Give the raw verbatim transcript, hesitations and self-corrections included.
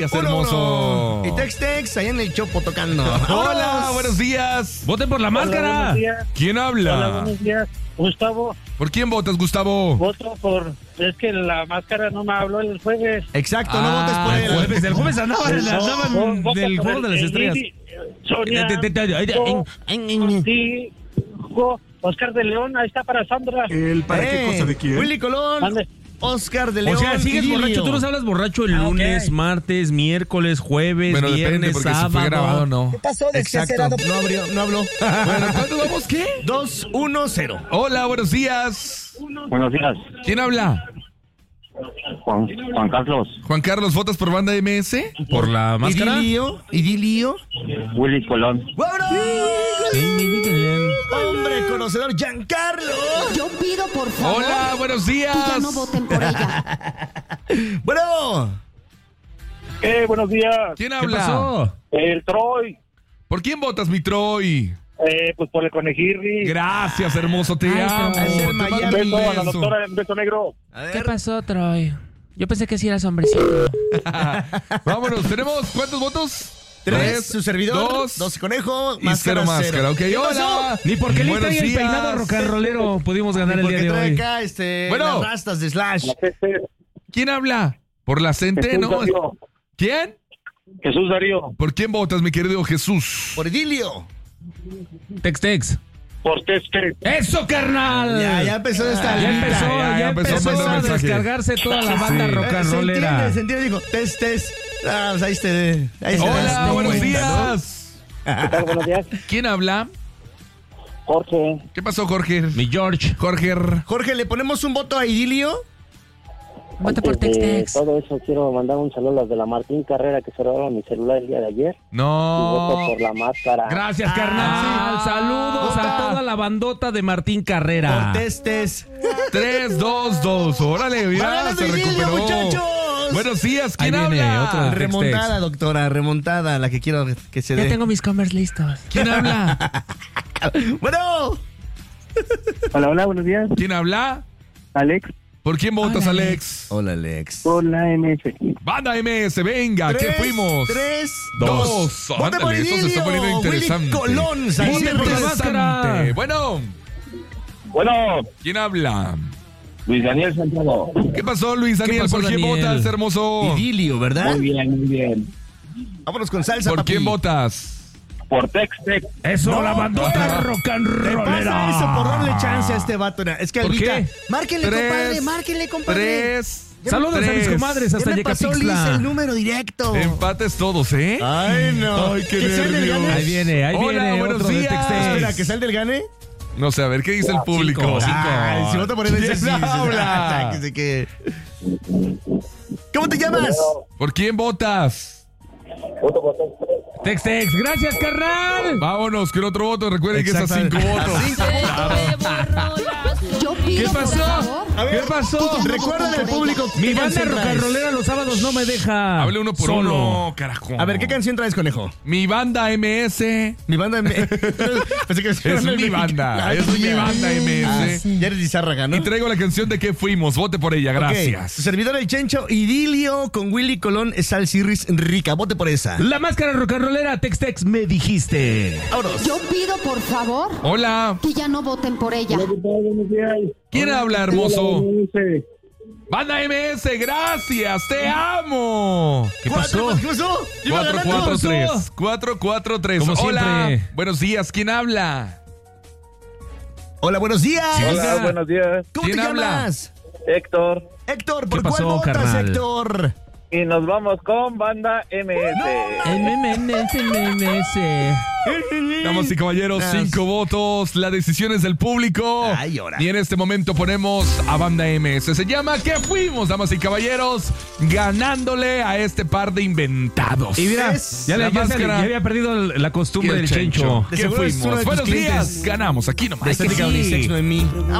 hermoso. Uno. Y Tex Tex, allá en el Chopo tocando. Hola, buenos días. Voten por la Hola, máscara. buenos días. ¿Quién habla? Hola, buenos días. Gustavo, ¿Por quién votas, Gustavo? voto por... Es que la máscara no me habló el jueves. Exacto, no votes por el él. jueves, el jueves andaban, andaban No, voto del por juego de el- las el estrellas. Didi, Sonia, Te- te- te- te- yo, En- en- contigo, Oscar de León, ahí está para Sandra. ¿El para qué Eh, cosa de quién? Willy Colón, Ande. Oscar de León. O sea, sigues y borracho. Dilio. Tú nos hablas borracho el Ah, ok. lunes, martes, miércoles, jueves, Bueno, depende viernes, porque si sábado. fue grabado o no. pasó, Exacto, no abrió, no habló. Bueno, ¿cuánto vamos qué? dos uno cero. Hola, buenos días. Buenos días, ¿Quién habla? Juan, Juan Carlos, Juan Carlos, ¿votas por Banda M S? ¿Por la máscara? Idilio, Idilio. Willy Colón. ¡Vámonos! Hombre conocedor, Giancarlo. Yo pido, por favor, Hola, buenos que días. ya no voten por ella. Bueno, Eh, buenos días. ¿Quién ¿Qué habla? pasó? El Troy, ¿Por quién votas, mi Troy? eh, pues por el conejirri. Gracias, hermoso, te Ay, amo. Troy. Te Es el mando Miami. un Beso a la beso. doctora en beso negro. a ver. ¿Qué pasó, Troy? Yo pensé que sí eras hombrecito. Vámonos, ¿tenemos cuántos votos? Tres, su servidor, dos, dos conejo, y cero máscara. Ok, ¿Qué hola. pasó? Ni porque le Buenos trae el días. peinado rock and rollero pudimos ganar el Porque día de trae hoy. acá este, Bueno. las rastas de Slash. ¿Quién habla? Por la Centeno. Jesús Darío. ¿Quién? Jesús Darío, ¿Por quién votas, mi querido Jesús? Por Idilio. Tex Tex. por Teste. ¡Eso, carnal! Ya, ya empezó esta Ya lista. empezó, ya, ya, ya empezó empezó, a mandar a mensaje. descargarse toda la banda Sí. rock and Eh, Se rollera. entiende, se entiende, dijo, test, test. Ah, pues ahí te, ahí se Hola, das buenos cuenta, días. ¿Qué tal? Buenos días. ¿Quién habla? Jorge. ¿Qué pasó, Jorge? Mi George. Jorge. ¿no? Jorge, ¿le ponemos un voto a Idilio? Vota por Tex Tex. todo eso quiero mandar un saludo a los de la Martín Carrera que se robaron mi celular el día de ayer. Y voto No. por la máscara. Gracias, Ah, carnal. sí. Saludos Vota. a toda la bandota de Martín Por Carrera. test, test. tres, dos, dos. Órale, Va mira, ganando se Idilio, recuperó. muchachos. Buenos días, Ahí ¿quién viene habla? otro. Tex, Remontada, tex. doctora, remontada, la que quiero que se Ya dé. tengo mis Converse listos. ¿Quién habla? Bueno, Hola, hola, buenos días. ¿Quién habla? Alex, ¿Por quién votas, Hola, Alex? hola, Alex. por la M S. Banda M S, venga, ¿qué Tres, fuimos? Tres, Dos. dos. Vote por Ándale, esto se está poniendo Idilio. interesante. Willy Colón, San Vote por la Silvestre. máscara. Bueno, Bueno, ¿quién habla? Luis Daniel Santiago. ¿Qué pasó, Luis Daniel? pasó, ¿Por quién Daniel? votas, hermoso? Idilio, ¿verdad? bien, muy bien. Vámonos con salsa, ¿Por papi. quién votas? Por Textex. Eso, No, la bandota no. rock and ¿Te rollera. pasa eso por darle chance a este vato? Es que ¿Por Albita, qué? márquenle, Tres, compadre, márquenle, compadre. Tres. Saludos a mis tres. comadres hasta Ya me pasó Liz el Yecapixtla. número directo. Empates todos, ¿eh? Ay, no. Ay, qué ¿Que salga el nervios. gane? Ahí viene, ahí Hola, viene buenos otro de días. Tex Tex. Espera, ¿que salga el gane? No sé, a ver, ¿qué dice el público? cinco, cinco. Ay, si vota por él, ¿Quién ese sí. habla? Que sé que- ¿Cómo te llamas? ¿Por quién votas? Tex Tex, gracias, carnal. Vámonos con otro voto. Recuerden que es a Exacto. cinco votos. A cinco votos. Yo pido, ¿Qué por pasó? favor, A ver, ¿Qué pasó? Recuerda al público. Mi qué banda canción rock and traes. rollera los sábados no me deja. Hable uno por solo. uno, carajo. A ver, ¿qué canción traes, conejo? Mi banda M S. Mi banda M Pensé que Es mi banda. Es mi banda M S. Ya eres Lizárraga, ¿no? Y traigo la canción de ¿Qué fuimos? Vote por ella, Ok, gracias. Su servidor el Chencho, Idilio con Willy Colón, Sal Cirris Rica. Vote por esa. La máscara rock and rollera, Tex Tex, me dijiste. Vámonos. yo pido, por favor, Hola. que ya no voten por ella. ¿Quién habla, hermoso? Banda M S, gracias, te amo. ¿Qué Cuatro, pasó? ¿Qué pasó? Iba cuatro ganando. cuatro tres. pasó? cuatro cuatro tres. Como Hola. siempre. Buenos días, ¿quién habla? Hola, buenos días. Sí, Hola, Hola. buenos días. ¿Cómo te ¿Quién habla? llamas? Héctor. Héctor, ¿por ¿Qué pasó, cuál votas, carnal? Héctor? Y nos vamos con Banda M S. M M S, M M S. Damas y caballeros, Nas. cinco votos. La decisión es del público. Ay, ahora. Y en este momento ponemos a Banda M S. Se llama ¿Qué fuimos, damas y caballeros? Ganándole a este par de inventados. Y mira, Es ya, le, la ya, se le- máscara ya había perdido la y costumbre el del Chencho. De ¿Qué seguro es uno fuimos? de tus Buenos días. clientes. Ganamos aquí nomás. De estética unisex, Noemí.